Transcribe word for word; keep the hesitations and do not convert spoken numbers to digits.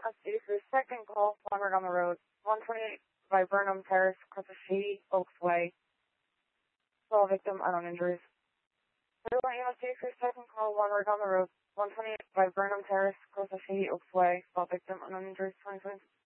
S D for second call, one Montgomery Road, one twenty-eight by Burnham Terrace, across the Shady Oaks Way. Saw victim, unknown injuries. Everyone E M S for second call, one Montgomery Road, one twenty-eight by Burnham Terrace, across the Shady Oaks Way. Saw victim, unknown injuries, twenty twenty.